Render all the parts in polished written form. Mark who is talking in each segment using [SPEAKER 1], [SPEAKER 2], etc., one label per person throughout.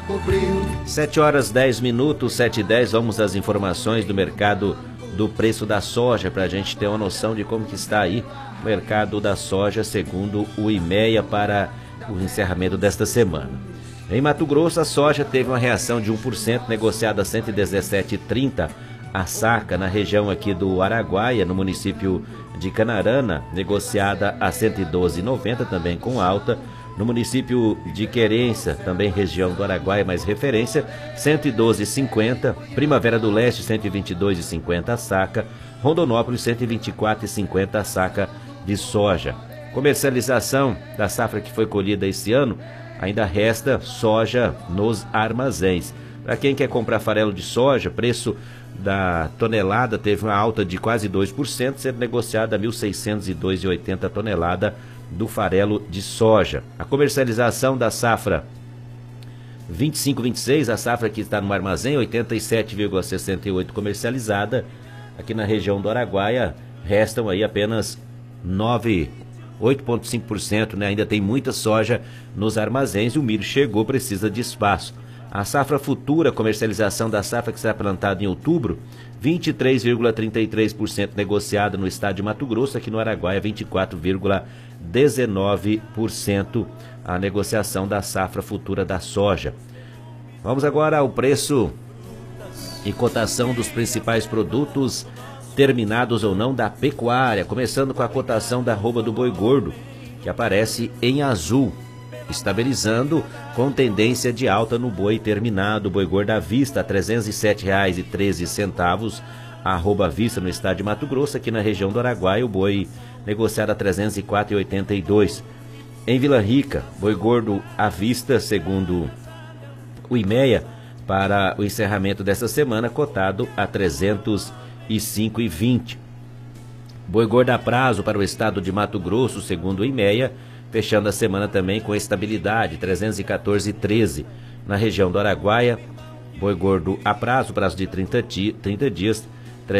[SPEAKER 1] 7 horas 10 minutos, 7h10, vamos às informações do mercado do preço da soja, para a gente ter uma noção de como que está aí o mercado da soja, segundo o IMEA, para o encerramento desta semana. Em Mato Grosso, a soja teve uma reação de 1%, negociada a R$ 117,30 a saca. Na região aqui do Araguaia, no município de Canarana, negociada a R$ 112,90, também com alta. No município de Querência, também região do Araguaia, mais referência, R$ 112,50. Primavera do Leste, R$ 122,50 a saca. Rondonópolis, R$ 124,50 a saca de soja. Comercialização da safra que foi colhida esse ano, ainda resta soja nos armazéns. Para quem quer comprar farelo de soja, preço da tonelada teve uma alta de quase 2%, sendo negociada a R$ 1.602,80 a tonelada do farelo de soja. A comercialização da safra 25-26, a safra que está no armazém, 87,68 comercializada. Aqui na região do Araguaia, restam aí apenas 8,5%, né? Ainda tem muita soja nos armazéns e o milho chegou, precisa de espaço. A safra futura, comercialização da safra que será plantada em outubro, 23,33% negociada no estado de Mato Grosso, aqui no Araguaia 24,19% a negociação da safra futura da soja. Vamos agora ao preço e cotação dos principais produtos terminados ou não da pecuária, começando com a cotação da arroba do boi gordo, que aparece em azul, estabilizando com tendência de alta no boi terminado. Boi gordo à vista, R$ 307,13, arroba à vista no estado de Mato Grosso. Aqui na região do Araguaia, o boi negociado a R$ 304,82. Em Vila Rica, boi gordo à vista, segundo o IMEA, para o encerramento dessa semana, cotado a R$ 305,20. Boi gordo a prazo para o estado de Mato Grosso, segundo o IMEA, fechando a semana também com estabilidade, R$ 314,13. Na região do Araguaia, boi gordo a prazo de 30 dias, R$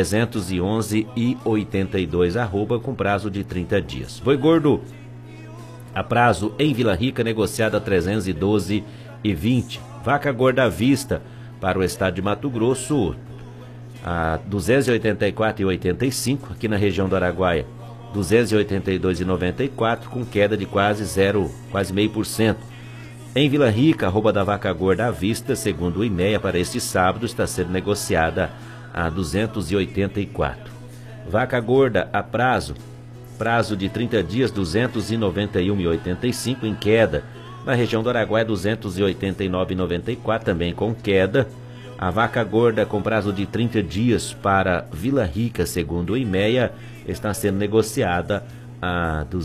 [SPEAKER 1] 311,82, arroba, com prazo de 30 dias. Boi gordo a prazo em Vila Rica, negociado a R$ 312,20. Vaca gorda à vista para o estado de Mato Grosso, a R$ 284,85. Aqui na região do Araguaia, R$ 282,94, com queda de quase 0,5%. Em Vila Rica, a arroba da vaca gorda à vista, segundo o IMEA, para este sábado está sendo negociada a R$ 284. Vaca gorda a prazo de 30 dias, R$ 291,85, em queda. Na região do Araguaia, R$ 289,94, também com queda. A vaca gorda com prazo de 30 dias para Vila Rica, segundo o IMEA, está sendo negociada a R$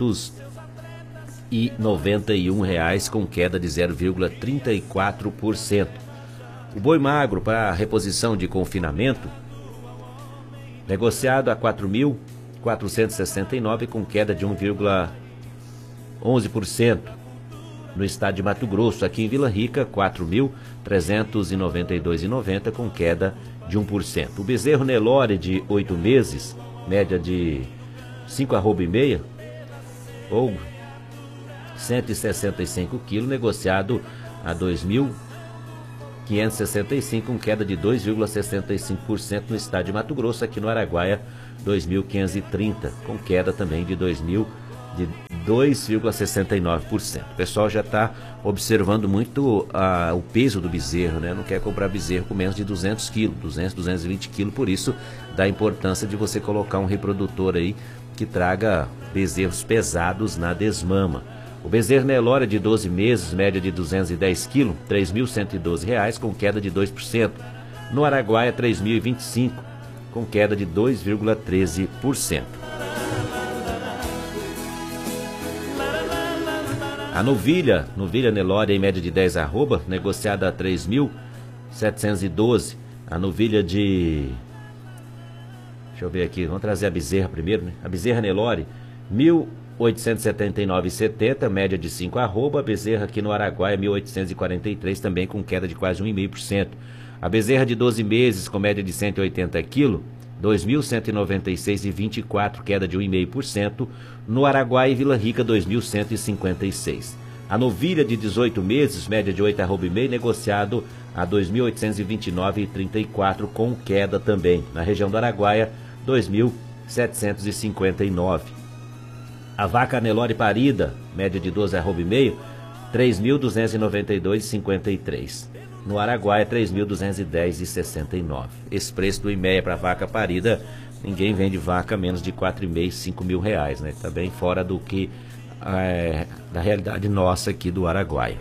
[SPEAKER 1] 291,00, com queda de 0,34%. O boi magro para reposição de confinamento, negociado a R$ 4.469, com queda de 1,11%. No estado de Mato Grosso, aqui em Vila Rica, R$ 4.392,90, com queda de 1%. O bezerro Nelore de 8 meses, média de 5,5 ou 165 kg, negociado a R$ 2.565, com queda de 2,65% no estado de Mato Grosso. Aqui no Araguaia, R$ 2.530, com queda também de 2,69%. O pessoal já está observando muito o peso do bezerro, né? Não quer comprar bezerro com menos de 200 quilos, 220 quilos, por isso da importância de você colocar um reprodutor aí que traga bezerros pesados na desmama. O bezerro Nelore de 12 meses, média de 210 quilos, R$ 3.112, com queda de 2%. No Araguaia, R$ 3.025, com queda de 2,13%. A novilha Nelore em média de 10 arroba, negociada a R$ 3.712. A novilha de... Deixa eu ver aqui, vamos trazer a bezerra primeiro, né? A bezerra Nelore, R$ 1.879,70, média de 5 arroba. A bezerra aqui no Araguaia, R$ 1.843, também com queda de quase 1,5%. A bezerra de 12 meses, com média de 180 kg, R$ 2.196,24, queda de 1,5%. No Araguaia e Vila Rica, R$ 2.156. A novilha de 18 meses, média de 8,5 negociado a R$ 2.829,34 com queda também. Na região do Araguaia, R$ 2.759. A vaca Nelore parida, média de 12,5, R$ 3.292,53. No Araguaia, R$ 3.210,69. Esse preço do IMEA para vaca parida, ninguém vende vaca menos de R$ 4.500, R$ 5.000, né? Tá bem fora do que da realidade nossa aqui do Araguaia.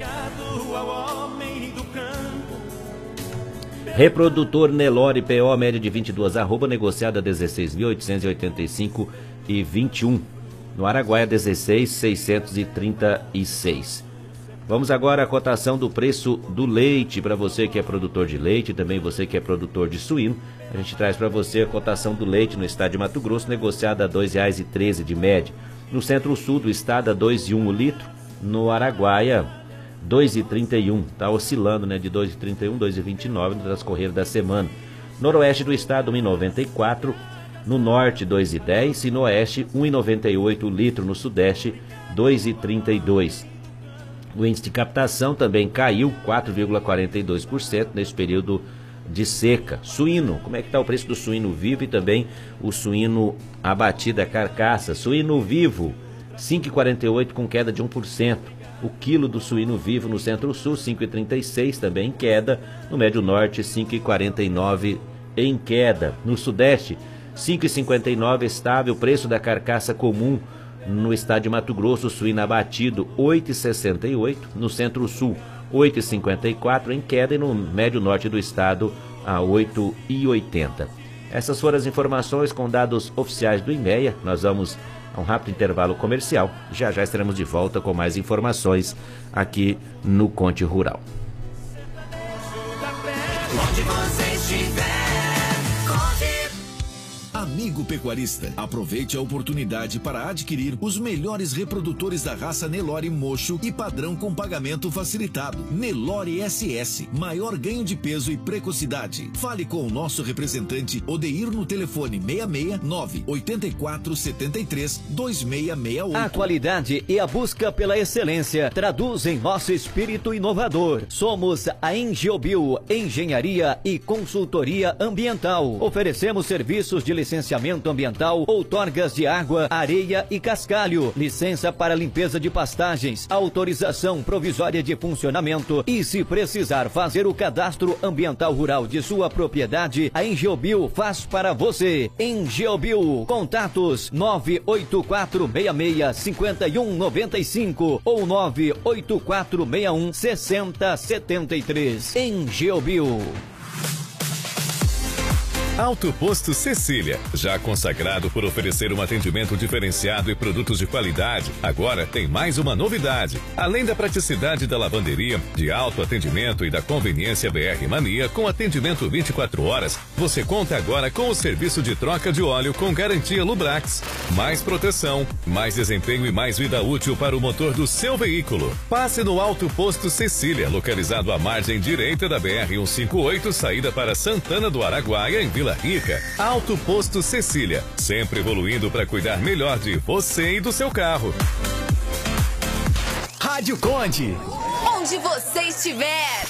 [SPEAKER 1] Reprodutor Nelore PO, média de 22 arroba, negociada a 16.885,21. No Araguaia, 16.636. Vamos agora à cotação do preço do leite, para você que é produtor de leite, também você que é produtor de suíno. A gente traz para você a cotação do leite no estado de Mato Grosso, negociada a R$ 2,13 de média. No centro-sul do estado, a R$ 2,01 o litro. No Araguaia, R$ 2,31. Está oscilando, né, de R$ 2,31, R$ 2,29 no transcorrer da semana. Noroeste do estado, R$ 1,94. No norte, R$ 2,10. E no oeste, R$ 1,98 o litro. No sudeste, R$ 2,32. O índice de captação também caiu 4,42% nesse período de seca. Suíno, como é que está o preço do suíno vivo e também o suíno abatido, a carcaça? Suíno vivo, R$ 5,48 com queda de 1%. O quilo do suíno vivo no centro-sul, R$ 5,36, também em queda. No médio norte, R$ 5,49 em queda. No sudeste, R$ 5,59 estável. O preço da carcaça comum no estado de Mato Grosso, suíno abatido, R$ 8,68. No centro-sul, R$ 8,54 em queda, e no médio norte do estado, a R$ 8,80. Essas foram as informações com dados oficiais do IMEA. Nós vamos a um rápido intervalo comercial. Já estaremos de volta com mais informações aqui no Conte Rural.
[SPEAKER 2] Onde você estiver,
[SPEAKER 3] Amigo pecuarista, aproveite a oportunidade para adquirir os melhores reprodutores da raça Nelore Mocho e padrão com pagamento facilitado. Nelore SS, maior ganho de peso e precocidade. Fale com o nosso representante Odeir no telefone 669 8473 2668.
[SPEAKER 4] A qualidade e a busca pela excelência traduzem nosso espírito inovador. Somos a Engeobio, Engenharia e Consultoria Ambiental. Oferecemos serviços de licenciamento ambiental, outorgas de água, areia e cascalho, licença para limpeza de pastagens, autorização provisória de funcionamento e, se precisar fazer o cadastro ambiental rural de sua propriedade, a Engeobio faz para você. Engeobio, contatos 984665195 ou 984616073. Engeobio.
[SPEAKER 5] Alto Posto Cecília, já consagrado por oferecer um atendimento diferenciado e produtos de qualidade, agora tem mais uma novidade. Além da praticidade da lavanderia, de alto atendimento e da conveniência BR Mania com atendimento 24 horas, você conta agora com o serviço de troca de óleo com garantia Lubrax. Mais proteção, mais desempenho e mais vida útil para o motor do seu veículo. Passe no Alto Posto Cecília, localizado à margem direita da BR-158, saída para Santana do Araguaia, em Vila Rica. Alto Posto Cecília, sempre evoluindo para cuidar melhor de você e do seu carro.
[SPEAKER 4] Rádio Conde,
[SPEAKER 2] onde você estiver.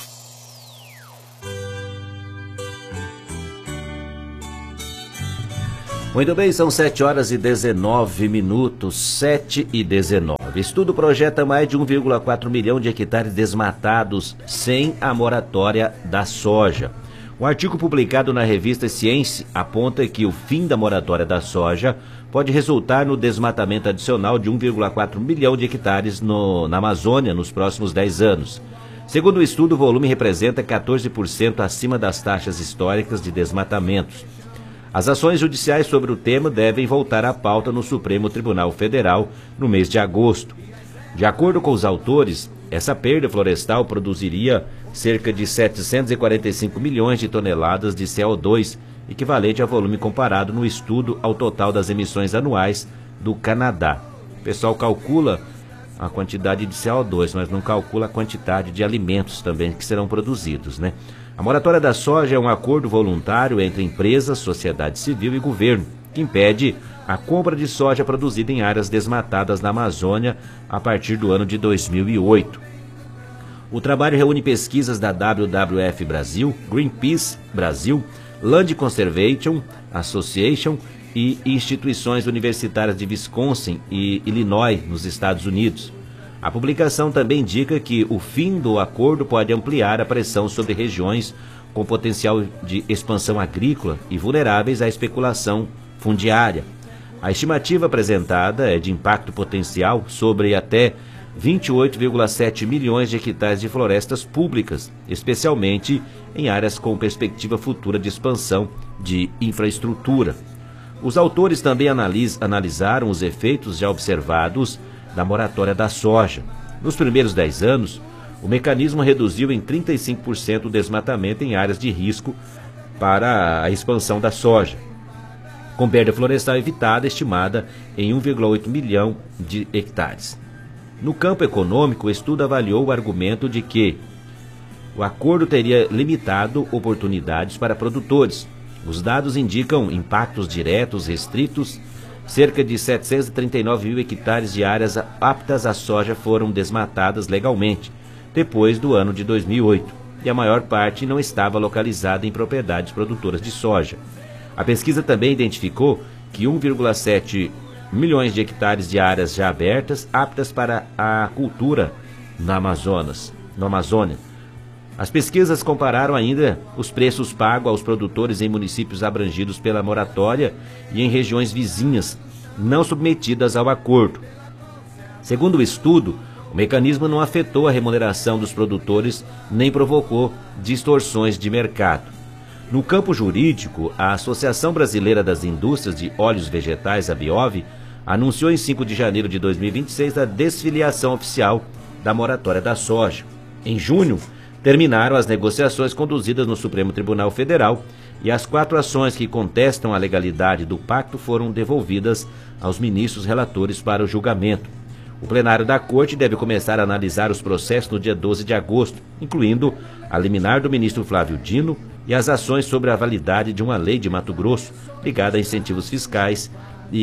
[SPEAKER 1] Muito bem, são 7h19, 7h19. Estudo projeta mais de 1,4 milhão de hectares desmatados sem a moratória da soja. Um artigo publicado na revista Ciência aponta que o fim da moratória da soja pode resultar no desmatamento adicional de 1,4 milhão de hectares na Amazônia nos próximos 10 anos. Segundo o estudo, o volume representa 14% acima das taxas históricas de desmatamentos. As ações judiciais sobre o tema devem voltar à pauta no Supremo Tribunal Federal no mês de agosto. De acordo com os autores, essa perda florestal produziria cerca de 745 milhões de toneladas de CO2, equivalente a volume comparado no estudo ao total das emissões anuais do Canadá. O pessoal calcula a quantidade de CO2, mas não calcula a quantidade de alimentos também que serão produzidos, A moratória da soja é um acordo voluntário entre empresas, sociedade civil e governo. que impede a compra de soja produzida em áreas desmatadas na Amazônia a partir do ano de 2008. O trabalho reúne pesquisas da WWF Brasil, Greenpeace Brasil, Land Conservation Association e instituições universitárias de Wisconsin e Illinois, nos Estados Unidos. A publicação também indica que o fim do acordo pode ampliar a pressão sobre regiões com potencial de expansão agrícola e vulneráveis à especulação fundiária. A estimativa apresentada é de impacto potencial sobre até 28,7 milhões de hectares de florestas públicas, especialmente em áreas com perspectiva futura de expansão de infraestrutura. Os autores também analisaram os efeitos já observados da moratória da soja. Nos primeiros 10 anos, o mecanismo reduziu em 35% o desmatamento em áreas de risco para a expansão da soja, com perda florestal evitada estimada em 1,8 milhão de hectares. No campo econômico, o estudo avaliou o argumento de que o acordo teria limitado oportunidades para produtores. Os dados indicam impactos diretos restritos. Cerca de 739 mil hectares de áreas aptas à soja foram desmatadas legalmente, depois do ano de 2008, e a maior parte não estava localizada em propriedades produtoras de soja. A pesquisa também identificou que 1,7 milhões de hectares de áreas já abertas, aptas para a cultura no Amazônia. As pesquisas compararam ainda os preços pagos aos produtores em municípios abrangidos pela moratória e em regiões vizinhas não submetidas ao acordo. Segundo o estudo, o mecanismo não afetou a remuneração dos produtores nem provocou distorções de mercado. No campo jurídico, a Associação Brasileira das Indústrias de Óleos Vegetais, a BIOV, anunciou em 5 de janeiro de 2026 a desfiliação oficial da moratória da soja. Em junho, terminaram as negociações conduzidas no Supremo Tribunal Federal e as 4 ações que contestam a legalidade do pacto foram devolvidas aos ministros relatores para o julgamento. O plenário da Corte deve começar a analisar os processos no dia 12 de agosto, incluindo a liminar do ministro Flávio Dino e as ações sobre a validade de uma lei de Mato Grosso ligada a incentivos fiscais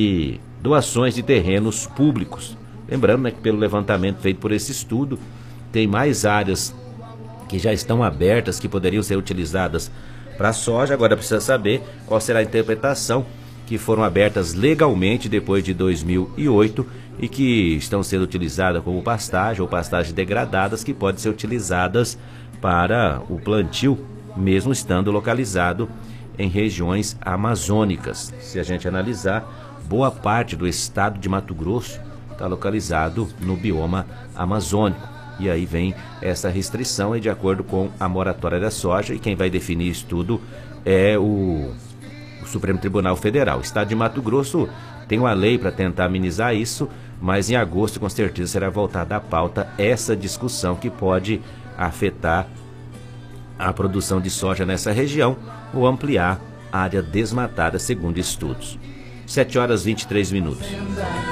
[SPEAKER 1] e doações de terrenos públicos. Lembrando, que pelo levantamento feito por esse estudo, tem mais áreas que já estão abertas, que poderiam ser utilizadas para soja. Agora precisa saber qual será a interpretação, que foram abertas legalmente depois de 2008 e que estão sendo utilizadas como pastagem ou pastagens degradadas, que podem ser utilizadas para o plantio, mesmo estando localizado em regiões amazônicas. Se a gente analisar, boa parte do estado de Mato Grosso está localizado no bioma amazônico. E aí vem essa restrição de acordo com a moratória da soja, e quem vai definir isso tudo é o Supremo Tribunal Federal. O estado de Mato Grosso tem uma lei para tentar amenizar isso, mas em agosto com certeza será voltada à pauta essa discussão que pode afetar a produção de soja nessa região ou ampliar a área desmatada, segundo estudos. 7 horas e 23 minutos.